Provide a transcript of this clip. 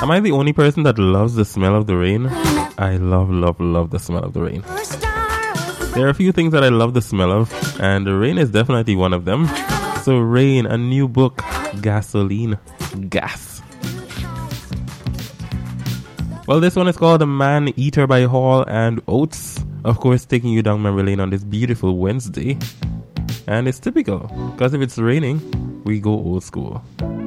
Am I the only person that loves the smell of the rain? I love the smell of the rain. There are a few things that I love the smell of, and the rain is definitely one of them. So Rain, a new book, Gasoline, Gas. Well, this one is called The Man Eater by Hall and Oates. Of course, taking you down memory lane on this beautiful Wednesday. And it's typical, because if it's raining, we go old school.